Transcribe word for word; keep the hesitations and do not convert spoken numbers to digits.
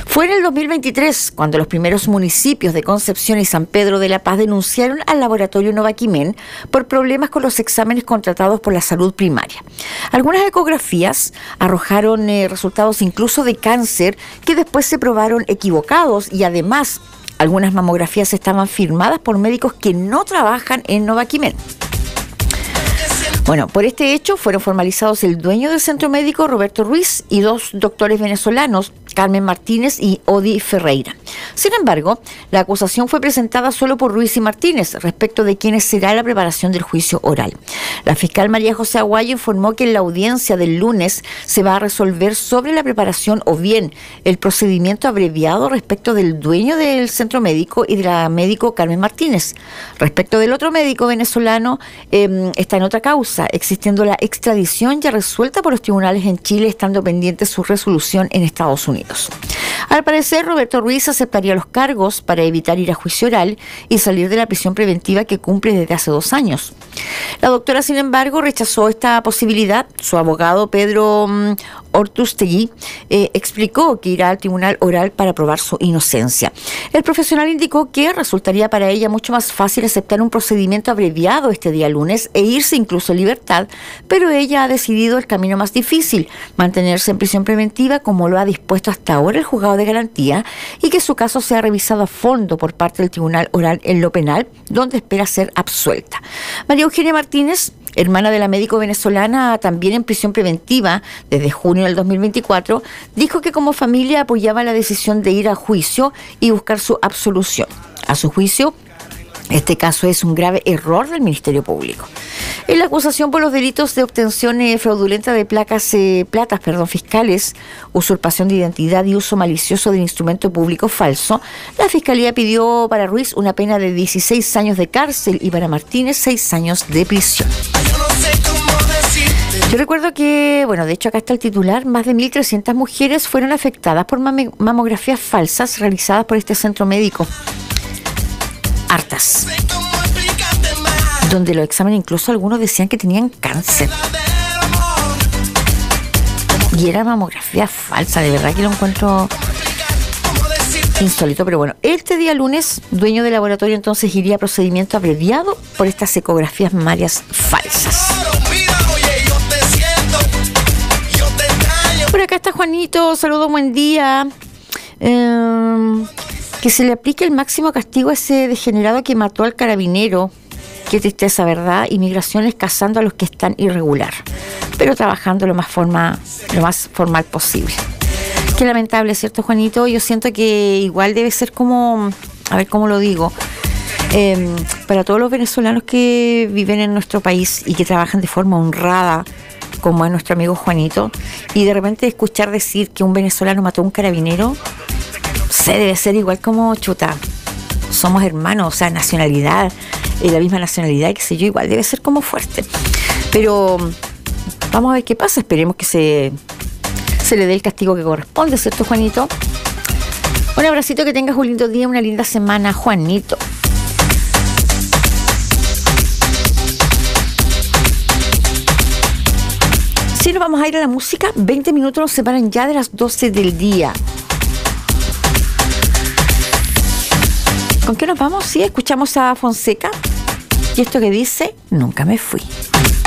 Fue en el dos mil veintitrés cuando los primeros municipios de Concepción y San Pedro de la Paz denunciaron al laboratorio Novaquimen por problemas con los exámenes contratados por la salud primaria. Algunas ecografías arrojaron eh, resultados incluso de cáncer que después se probaron equivocados, y además algunas mamografías estaban firmadas por médicos que no trabajan en Novaquimen. Bueno, por este hecho fueron formalizados el dueño del centro médico, Roberto Ruiz, y dos doctores venezolanos, Carmen Martínez y Odi Ferreira. Sin embargo, la acusación fue presentada solo por Ruiz y Martínez respecto de quiénes será la preparación del juicio oral. La fiscal María José Aguayo informó que en la audiencia del lunes se va a resolver sobre la preparación o bien el procedimiento abreviado respecto del dueño del centro médico y de la médico Carmen Martínez. Respecto del otro médico venezolano, eh, está en otra causa, existiendo la extradición ya resuelta por los tribunales en Chile, estando pendiente su resolución en Estados Unidos. Al parecer, Roberto Ruiz aceptaría los cargos para evitar ir a juicio oral y salir de la prisión preventiva que cumple desde hace dos años. La doctora, sin embargo, rechazó esta posibilidad. Su abogado, Pedro um, Ortustegui, eh, explicó que irá al tribunal oral para probar su inocencia. El profesional indicó que resultaría para ella mucho más fácil aceptar un procedimiento abreviado este día lunes e irse incluso en libertad, pero ella ha decidido el camino más difícil, mantenerse en prisión preventiva como lo ha dispuesto hasta ahora el juzgado de garantía, y que su caso sea revisado a fondo por parte del tribunal oral en lo penal, donde espera ser absuelta. María Eugenia Martínez, hermana de la médico venezolana, también en prisión preventiva desde junio del dos mil veinticuatro, dijo que como familia apoyaba la decisión de ir a juicio y buscar su absolución. A su juicio, este caso es un grave error del Ministerio Público. En la acusación por los delitos de obtención eh, fraudulenta de placas, eh, platas perdón, fiscales, usurpación de identidad y uso malicioso del instrumento público falso, la Fiscalía pidió para Ruiz una pena de dieciséis años de cárcel y para Martínez seis años de prisión. Yo recuerdo que, bueno, de hecho acá está el titular, más de mil trescientas mujeres fueron afectadas por mam- mamografías falsas realizadas por este centro médico. Hartas. Donde los exámenes, incluso algunos decían que tenían cáncer. Y era mamografía falsa, de verdad que lo encuentro insólito. Pero bueno, este día lunes, dueño del laboratorio entonces iría a procedimiento abreviado por estas ecografías mamarias falsas. Por acá está Juanito, saludos, buen día. Eh, que se le aplique el máximo castigo a ese degenerado que mató al carabinero. Qué tristeza, ¿verdad? Inmigraciones cazando a los que están irregular, pero trabajando lo más forma, lo más formal posible. Qué lamentable, ¿cierto, Juanito? Yo siento que igual debe ser como, a ver cómo lo digo, eh, para todos los venezolanos que viven en nuestro país y que trabajan de forma honrada, como es nuestro amigo Juanito, y de repente escuchar decir que un venezolano mató a un carabinero, se debe ser igual como chuta. Somos hermanos, o sea, nacionalidad, eh, la misma nacionalidad, qué sé yo, igual debe ser como fuerte. Pero vamos a ver qué pasa, esperemos que se, se le dé el castigo que corresponde, ¿cierto, Juanito? Un abracito, que tengas un lindo día, una linda semana, Juanito. Si nos vamos a ir a la música, veinte minutos nos separan ya de las doce del día. ¿Con qué nos vamos? Sí, escuchamos a Fonseca y esto que dice, nunca me fui.